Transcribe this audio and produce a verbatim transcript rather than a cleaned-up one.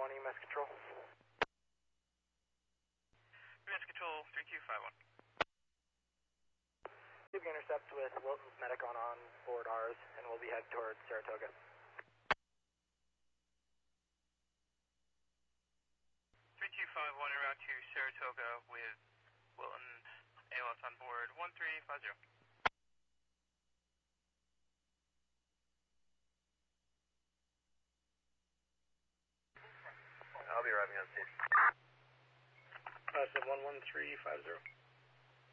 one, E M S Control. E M S Control, three two five one. You can intercept with Wilton's Medicon on board ours, and we'll be headed towards Saratoga. three two five one en route to Saratoga with Wilton A L S on board, one three five zero. I'll be arriving on scene. Uh, so one one three five zero.